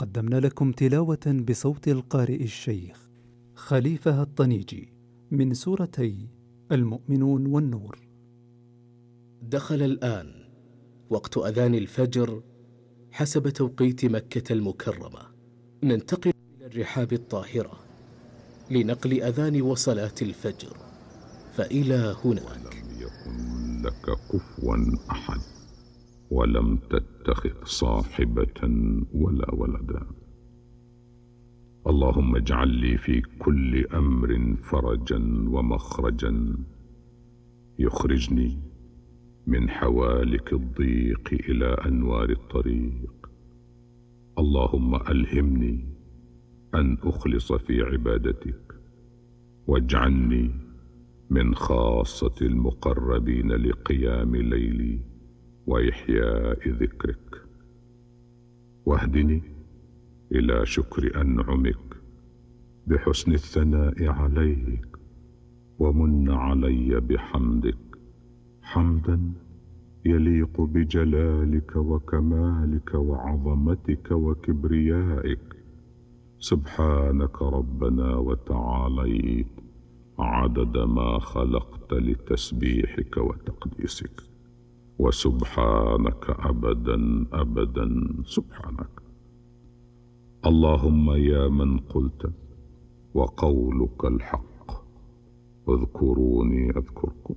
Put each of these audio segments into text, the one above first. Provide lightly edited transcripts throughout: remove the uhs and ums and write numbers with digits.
قدمنا لكم تلاوة بصوت القارئ الشيخ خليفة الطنيجي من سورتي المؤمنون والنور. دخل الآن وقت أذان الفجر حسب توقيت مكة المكرمة. ننتقل إلى الرحاب الطاهرة لنقل أذان وصلاة الفجر، فإلى هناك. ولم يكن لك كفوا أحد ولم تتخذ صاحبة ولا ولدا. اللهم اجعل لي في كل أمر فرجا ومخرجا يخرجني من حوالك الضيق إلى أنوار الطريق. اللهم ألهمني أن أخلص في عبادتك، واجعلني من خاصة المقربين لقيام ليلي وإحياء ذكرك، واهدني إلى شكر أنعمك بحسن الثناء عليك، ومن علي بحمدك حمدا يليق بجلالك وكمالك وعظمتك وكبريائك. سبحانك ربنا وتعاليت عدد ما خلقت لتسبيحك وتقديسك، وسبحانك أبدا أبدا سبحانك. اللهم يا من قلت وقولك الحق اذكروني أذكركم،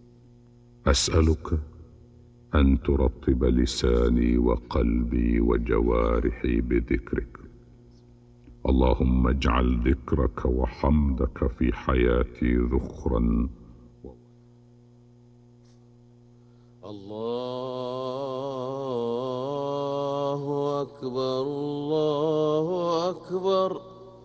أسألك أن ترطب لساني وقلبي وجوارحي بذكرك. اللهم اجعل ذكرك وحمدك في حياتي ذخرا. الله أكبر الله أكبر.